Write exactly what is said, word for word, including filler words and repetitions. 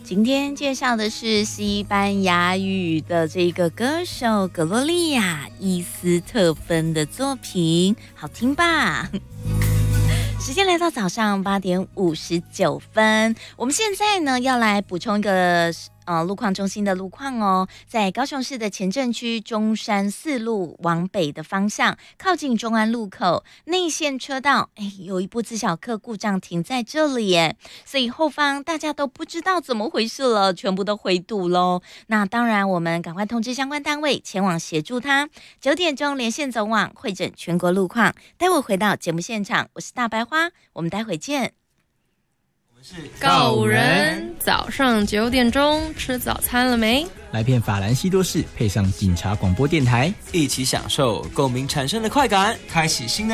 今天介绍的是西班牙语的这个歌手格洛丽亚·伊斯特芬的作品，好听吧？时间来到早上八点五十九分，我们现在呢要来补充一个呃路况中心的路况哦，在高雄市的前镇区中山四路往北的方向，靠近中安路口内线车道，哎，有一部自小客故障停在这里耶，所以后方大家都不知道怎么回事了，全部都回堵喽。那当然，我们赶快通知相关单位前往协助他。九点钟连线走网会诊全国路况，待会回到节目现场，我是大白花，我们待会见。 告五人，早上九点钟吃早餐了没？ 来片法兰西多士，配上警察广播电台， 一起享受共鸣产生的快感，开启新的